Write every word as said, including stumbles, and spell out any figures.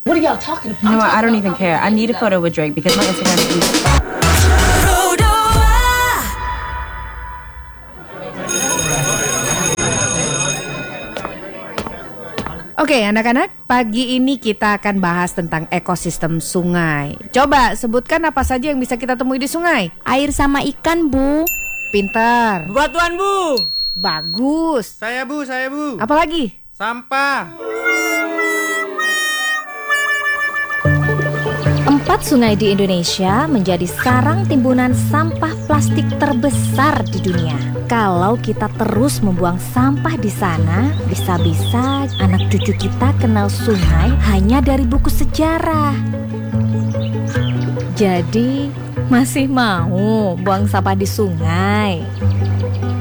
What are y'all talking about? You know what? I don't even care. I need a photo with Drake because my Instagram is. Oke, anak-anak, pagi ini kita akan bahas tentang ekosistem sungai. Coba sebutkan apa saja yang bisa kita temui di sungai. Air sama ikan, Bu. Pintar. Batuan, Bu. Bagus. Saya, Bu, saya, Bu. Apa lagi? Sampah. Empat sungai di Indonesia menjadi sarang timbunan sampah plastik terbesar di dunia. Kalau kita terus membuang sampah di sana, bisa-bisa anak cucu kita kenal sungai hanya dari buku sejarah. Jadi, masih mau buang sampah di sungai?